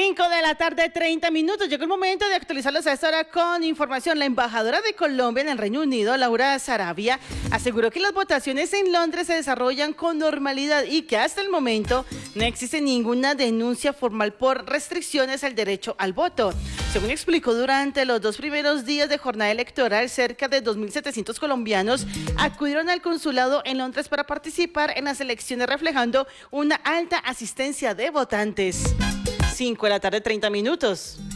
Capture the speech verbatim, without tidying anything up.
cinco de la tarde, treinta minutos. Llegó el momento de actualizarlos a esta hora con información. La embajadora de Colombia en el Reino Unido, Laura Sarabia, aseguró que las votaciones en Londres se desarrollan con normalidad y que hasta el momento no existe ninguna denuncia formal por restricciones al derecho al voto. Según explicó, durante los dos primeros días de jornada electoral, cerca de dos mil setecientos colombianos acudieron al consulado en Londres para participar en las elecciones, reflejando una alta asistencia de votantes. cinco de la tarde, treinta minutos.